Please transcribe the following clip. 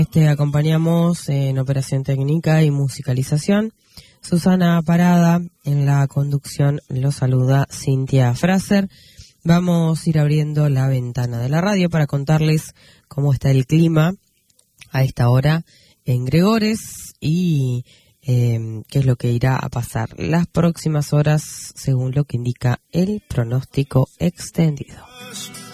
Te acompañamos en operación técnica y musicalización. Susana Parada, en la conducción lo saluda Cintia Fraser. Vamos a ir abriendo la ventana de la radio para contarles cómo está el clima a esta hora en Gregores y qué es lo que irá a pasar las próximas horas según lo que indica el pronóstico extendido.